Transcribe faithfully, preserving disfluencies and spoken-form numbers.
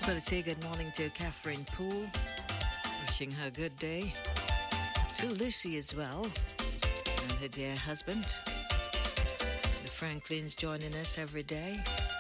Well, say good morning to Catherine Poole, wishing her good day. To Lucy as well, and her dear husband. The Franklins joining us every day.